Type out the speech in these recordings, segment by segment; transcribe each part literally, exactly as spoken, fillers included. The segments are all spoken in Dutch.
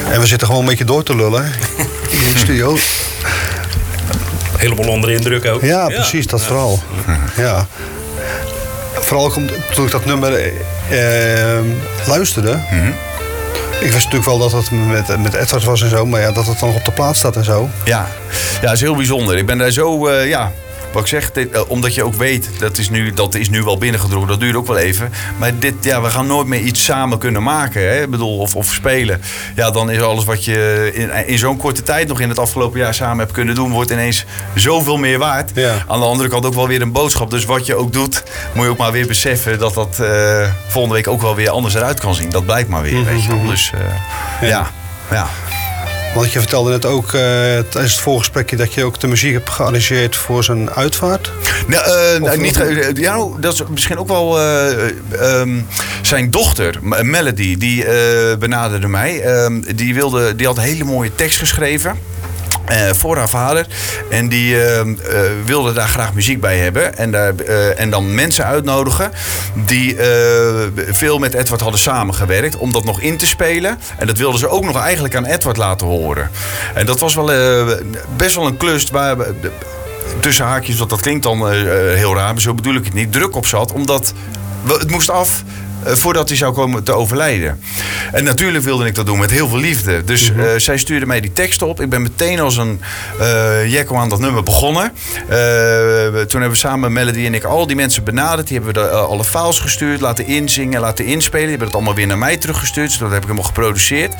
En we zitten gewoon een beetje door te lullen in de studio. Helemaal onder de indruk ook. Ja, precies, dat ja. vooral. Ja. Vooral toen ik dat nummer eh, luisterde. Mm-hmm. Ik wist natuurlijk wel dat het met, met Edward was en zo, maar ja, dat het dan op de plaat staat en zo. Ja, ja, dat is heel bijzonder. Ik ben daar zo, uh, ja, wat ik zeg, dit, uh, omdat je ook weet, dat is, nu, dat is nu wel binnengedrongen, dat duurt ook wel even. Maar dit, ja, we gaan nooit meer iets samen kunnen maken, hè? Ik bedoel, of, of spelen. Ja, dan is alles wat je in, in zo'n korte tijd nog in het afgelopen jaar samen hebt kunnen doen, wordt ineens zoveel meer waard. Ja. Aan de andere kant ook wel weer een boodschap. Dus wat je ook doet, moet je ook maar weer beseffen dat dat uh, volgende week ook wel weer anders eruit kan zien. Dat blijkt maar weer, mm-hmm. weet je wel. Dus uh, ja, ja. ja. Want je vertelde net ook uh, tijdens het voorgesprekje dat je ook de muziek hebt gearrangeerd voor zijn uitvaart. Nou, uh, nou, niet, ja, nou, dat is misschien ook wel uh, um, zijn dochter, Melody, die uh, benaderde mij. Um, die, wilde, die had een hele mooie tekst geschreven. Uh, voor haar vader. En die uh, uh, wilde daar graag muziek bij hebben. En, daar, uh, en dan mensen uitnodigen die uh, veel met Edward hadden samengewerkt. Om dat nog in te spelen. En dat wilden ze ook nog eigenlijk aan Edward laten horen. En dat was wel uh, best wel een klus waar... Uh, tussen haakjes, want dat klinkt dan uh, heel raar. Maar zo bedoel ik het niet. Druk op zat. Omdat we, het moest af... voordat hij zou komen te overlijden. En natuurlijk wilde ik dat doen met heel veel liefde. Dus mm-hmm. uh, zij stuurde mij die tekst op. Ik ben meteen als een uh, jekko aan dat nummer begonnen. Uh, toen hebben we samen Melody en ik al die mensen benaderd. Die hebben we de, uh, alle files gestuurd, laten inzingen, laten inspelen. Die hebben het allemaal weer naar mij teruggestuurd. Dus dat heb ik helemaal geproduceerd.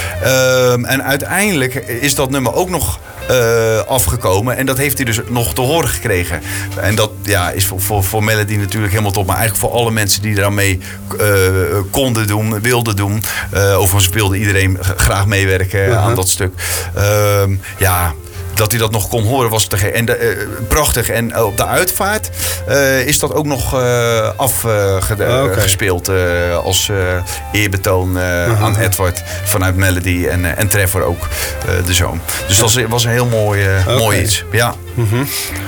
Uh, en uiteindelijk is dat nummer ook nog uh, afgekomen. En dat heeft hij dus nog te horen gekregen. En dat ja, is voor, voor, voor Melody natuurlijk helemaal top. Maar eigenlijk voor alle mensen die eraan mee Uh, konden doen, wilden doen. Uh, overigens wilde iedereen graag meewerken uh-huh. aan dat stuk. Uh, ja, dat hij dat nog kon horen was te ge- en de, uh, prachtig. En uh, op de uitvaart uh, is dat ook nog uh, afgespeeld uh, okay. uh, als uh, eerbetoon uh, uh-huh. aan Edward vanuit Melody en, uh, en Trevor ook, uh, de zoon. Dus dat was een heel mooi, uh, okay. mooi iets. Ja. Uh-huh.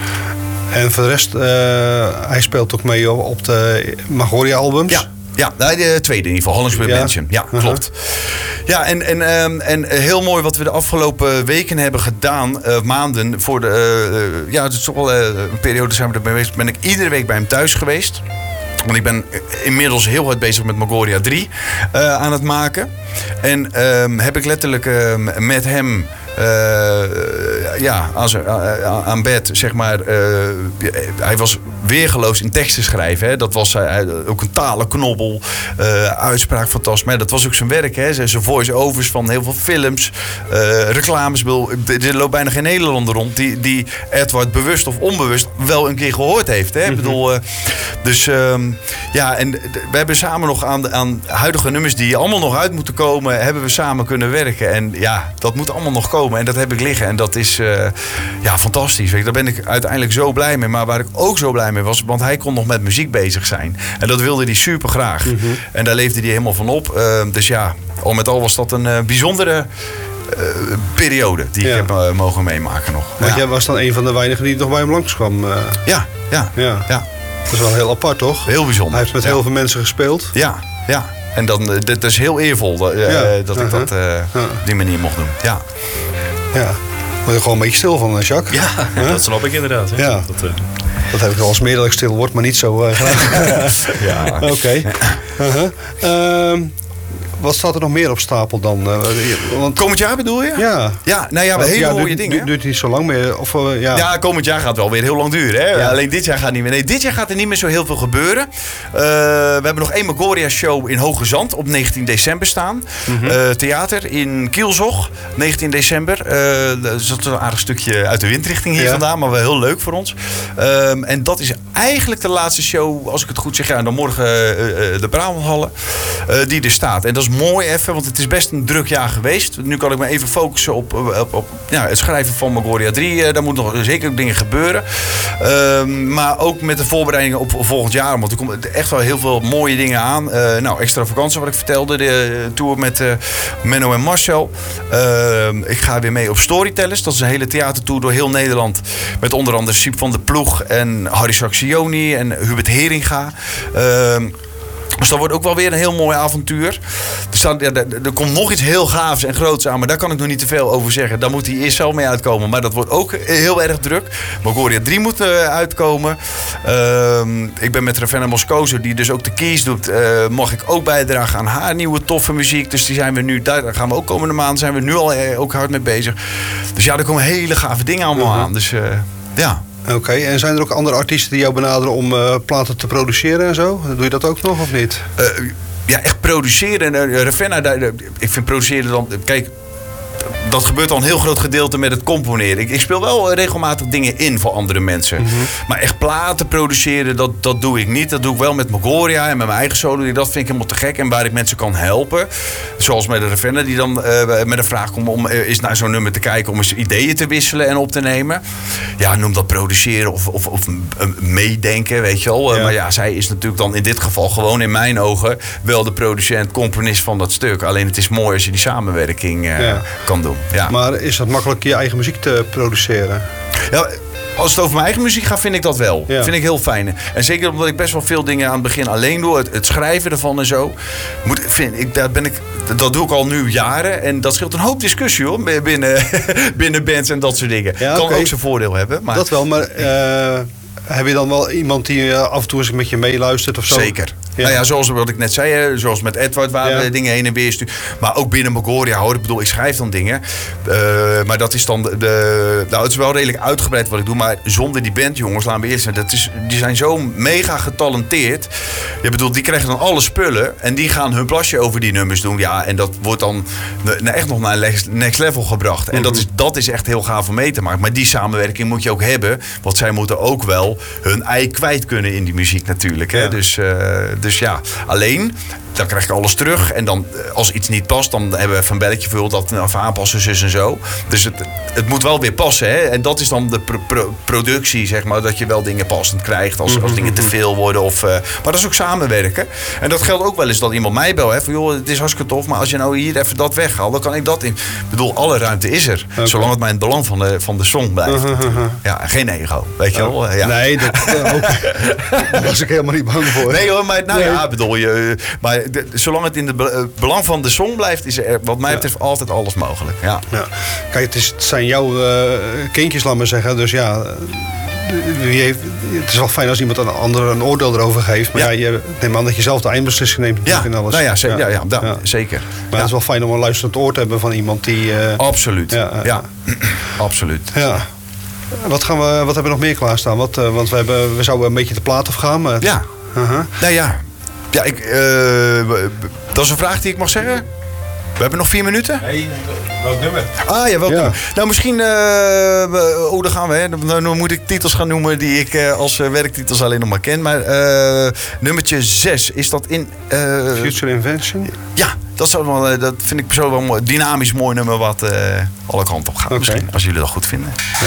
En voor de rest, uh, hij speelt ook mee op de Magoria-albums. Ja. Ja, de tweede in ieder geval, Hollingsworth ja. Mansion. Ja, klopt. Uh-huh. Ja, en, en, um, en heel mooi wat we de afgelopen weken hebben gedaan, uh, maanden, voor de, uh, ja, het is toch wel uh, een periode zijn we erbij geweest, ben ik iedere week bij hem thuis geweest. Want ik ben inmiddels heel hard bezig met Magoria drie uh, aan het maken. En um, heb ik letterlijk uh, met hem... Uh, ja, aan, uh, aan bed, zeg maar. Uh, hij was weergeloos in teksten schrijven. Hè. Dat was uh, ook een talenknobbel. Uh, uitspraak fantastisch. Maar dat was ook zijn werk. Hè. Zijn voice-overs van heel veel films. Uh, reclames. Er loopt bijna geen Nederlander rond die, die Edward bewust of onbewust wel een keer gehoord heeft. Hè. Mm-hmm. Ik bedoel, uh, dus um, ja, en we hebben samen nog aan, aan huidige nummers die allemaal nog uit moeten komen, hebben we samen kunnen werken. En ja, dat moet allemaal nog komen. En dat heb ik liggen. En dat is uh, ja, fantastisch. Weet je, daar ben ik uiteindelijk zo blij mee. Maar waar ik ook zo blij mee was, want hij kon nog met muziek bezig zijn. En dat wilde hij super graag. Mm-hmm. En daar leefde hij helemaal van op. Uh, dus ja, al met al was dat een uh, bijzondere uh, periode die ja. ik heb uh, mogen meemaken nog. Want ja. jij was dan een van de weinigen die nog bij hem langskwam. Uh... Ja, ja, ja, ja. Dat is wel heel apart, toch? Heel bijzonder. Hij heeft met ja. heel veel mensen gespeeld. Ja, ja. En dan, dat is heel eervol dat, uh, ja. dat ik uh-huh. dat uh, ja. op die manier mocht doen. Ja. Ja, daar word je gewoon een beetje stil van, Jacques. Ja, huh? Dat snap ik inderdaad. Hè? Ja. Dat, uh... dat heb ik wel eens meer dat ik stil word, maar niet zo uh, graag. Ja. Oké. Okay. Uh-huh. Uh, wat staat er nog meer op stapel dan? Uh, want... Komend jaar bedoel je? Ja. Ja, nou ja, hele ja, mooie duurt, dingen. Het duurt niet zo lang meer. Of, uh, ja. ja, komend jaar gaat het wel weer heel lang duren. Hè? Ja. Alleen dit jaar gaat niet meer. Nee, dit jaar gaat er niet meer zo heel veel gebeuren. Uh, we hebben nog één Magoria show in Hoge Zand op negentien december staan. Mm-hmm. Uh, theater in Kielzog, negentien december. Uh, dat is een aardig stukje uit de windrichting hier ja. vandaan, maar wel heel leuk voor ons. Um, en dat is eigenlijk de laatste show, als ik het goed zeg. Ja, en dan morgen uh, uh, de Brabanthallen, uh, die er staat. En dat is mooi even, want het is best een druk jaar geweest. Nu kan ik me even focussen op, op, op ja, het schrijven van Magoria drie. Uh, daar moeten nog zeker dingen gebeuren. Uh, maar ook met de voorbereidingen op volgend jaar. Want er komen echt wel heel veel mooie dingen aan. Uh, nou, extra vakantie wat ik vertelde. De tour met uh, Menno en Marcel. Uh, ik ga weer mee op Storytellers. Dat is een hele theatertour door heel Nederland. Met onder andere Siep van der Ploeg en Harry Saxioni en Hubert Heringa. Uh, Dus dat wordt ook wel weer een heel mooi avontuur. Er, staat, ja, er, er komt nog iets heel gaafs en groots aan, maar daar kan ik nog niet te veel over zeggen. Daar moet hij eerst zelf mee uitkomen. Maar dat wordt ook heel erg druk. Mogoria drie moet uh, uitkomen. Uh, ik ben met Ravenna Moscoso, die dus ook de keys doet, uh, mag ik ook bijdragen aan haar nieuwe toffe muziek. Dus die zijn we nu, daar gaan we ook komende maand, zijn we nu al uh, ook hard mee bezig. Dus ja, er komen hele gave dingen allemaal uh-huh. aan. Dus uh, ja. Oké, okay. En zijn er ook andere artiesten die jou benaderen om uh, platen te produceren en zo? Doe je dat ook nog of niet? Uh, ja, echt produceren. Uh, Ravenna, uh, ik vind produceren dan... Kijk, dat gebeurt al een heel groot gedeelte met het componeren. Ik, ik speel wel regelmatig dingen in voor andere mensen. Mm-hmm. Maar echt platen produceren, dat, dat doe ik niet. Dat doe ik wel met Mogoria en met mijn eigen solo. Dat vind ik helemaal te gek. En waar ik mensen kan helpen. Zoals met de Ravenna die dan uh, met een vraag komt om uh, eens naar zo'n nummer te kijken. Om eens ideeën te wisselen en op te nemen. Ja, noem dat produceren of, of, of uh, meedenken, weet je wel. Uh, ja. Maar ja, zij is natuurlijk dan in dit geval gewoon in mijn ogen wel de producent, componist van dat stuk. Alleen het is mooi als je die samenwerking uh, ja. kan doen. Ja. Maar is het makkelijk je eigen muziek te produceren? Ja, als het over mijn eigen muziek gaat, vind ik dat wel. Ja. Vind ik heel fijn. En zeker omdat ik best wel veel dingen aan het begin alleen doe. Het, het schrijven ervan en zo. Moet, vind ik, daar ben ik, dat doe ik al nu jaren. En dat scheelt een hoop discussie hoor. Binnen, binnen bands en dat soort dingen. Ja, kan okay. ook zijn voordeel hebben. Maar... Dat wel, maar... Uh... Heb je dan wel iemand die af en toe eens met je meeluistert of zo? Zeker. Ja. Nou ja, zoals wat ik net zei, zoals met Edward, waar ja. we dingen heen en weer sturen. Maar ook binnen Mogoria, hoor. Ik bedoel, ik schrijf dan dingen. Uh, maar dat is dan de, de. Nou, het is wel redelijk uitgebreid wat ik doe. Maar zonder die band, jongens, laten we eerst zeggen. Dat is, die zijn zo mega getalenteerd. Je bedoelt, die krijgen dan alle spullen. En die gaan hun plasje over die nummers doen. Ja, en dat wordt dan ne, echt nog naar next level gebracht. En mm-hmm. dat, is, dat is echt heel gaaf om mee te maken. Maar die samenwerking moet je ook hebben. Want zij moeten ook wel hun ei kwijt kunnen in die muziek natuurlijk. Hè? Ja. Dus, uh, dus ja, alleen... Dan krijg ik alles terug. En dan, als iets niet past, dan hebben we even een belletje voor dat even aanpassen, zus en zo. Dus het, het moet wel weer passen. Hè? En dat is dan de pro- pro- productie, zeg maar. Dat je wel dingen passend krijgt. Als, als dingen te veel worden. Of, uh, maar dat is ook samenwerken. En dat geldt ook wel eens dat iemand mij belt. Hè, van, joh, het is hartstikke tof. Maar als je nou hier even dat weghaalt, dan kan ik dat in. Ik bedoel, alle ruimte is er. Okay. Zolang het maar in het belang van de, van de song blijft. Uh-huh, uh-huh. Ja, geen ego. Weet je wel? Ja. Nee, dat, uh, ook, daar was ik helemaal niet bang voor. Nee hoor, maar nou nee. ja, bedoel je. Maar de, zolang het in het be- belang van de song blijft, is er wat mij betreft ja. altijd alles mogelijk. Ja. Ja. Kijk, het, is, het zijn jouw uh, kindjes, laat maar zeggen. Dus ja, wie heeft, het is wel fijn als iemand een ander een oordeel erover geeft. Maar ja, ja je neemt aan dat je zelf de eindbeslissing neemt. Ja, en alles. Nou ja, ze- ja. Ja, ja, da- ja, zeker. Maar ja. het is wel fijn om een luisterend oor te hebben van iemand die... Uh, Absoluut. Ja, uh, ja. absoluut. Ja. Wat, gaan we, wat hebben we nog meer klaarstaan? Wat, uh, want we, hebben, we zouden een beetje de plaat afgaan. Maar... Ja. Uh-huh. Nou ja. Ja, ik, uh, dat is een vraag die ik mag zeggen. We hebben nog vier minuten. Nee, welk nummer? Ah ja, welk ja. nummer? Nou, misschien... Uh, oh, daar gaan we. Hè. Dan, dan moet ik titels gaan noemen die ik uh, als uh, werktitels alleen nog maar ken. Maar uh, nummertje zes, is dat in... Uh, Future Invention? Ja, dat, zou wel, dat vind ik persoonlijk wel een dynamisch mooi nummer wat uh, alle kanten op gaat. Okay. Misschien, als jullie dat goed vinden.